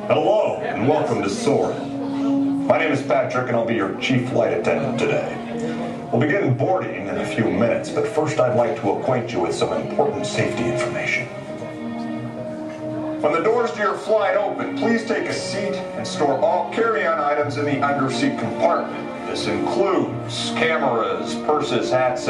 Hello, and welcome to Soarin'. My name is Patrick, and I'll be your chief flight attendant today. We'll begin boarding in a few minutes, but first I'd like to acquaint you with some important safety information. When the doors to your flight open, please take a seat and store all carry-on items in the underseat compartment. This includes cameras, purses, hats,